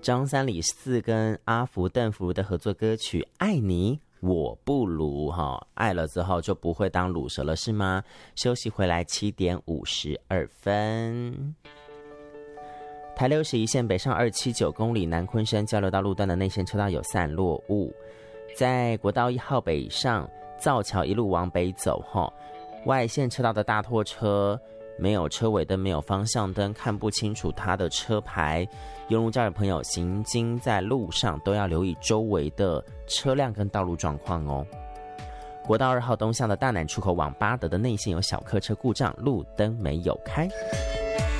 张三李四跟阿福邓福如的合作歌曲《爱你我不如》爱了之后就不会当乳蛇了是吗？休息回来7点52分。台61线北上279公里南昆山交流道路段的内线车道有散落物，在国道1号北上造桥一路往北走外线车道的大拖车没有车尾灯，没有方向灯，看不清楚它的车牌。用路驾驶朋友行经在路上都要留意周围的车辆跟道路状况哦。国道2号东向的大南出口往八德的内线有小客车故障，路灯没有开。